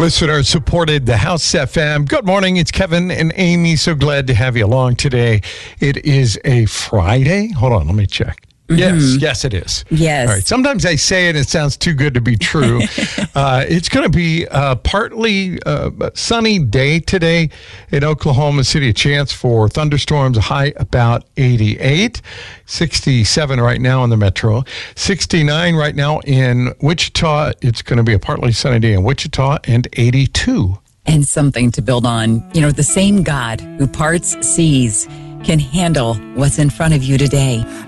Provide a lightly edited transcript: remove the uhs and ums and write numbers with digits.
Listener supported the House FM. Good morning. It's Kevin and Amy. So glad to have you along today. It is a Friday. Hold on. Let me check. Yes, it is. Yes. All right. Sometimes I say it, it sounds too good to be true. It's going to be a partly sunny day today in Oklahoma City. A chance for thunderstorms, a high about 88. 67 right now in the metro. 69 right now in Wichita. It's going to be a partly sunny day in Wichita, and 82. And something to build on. You know, the same God who parts seas can handle what's in front of you today.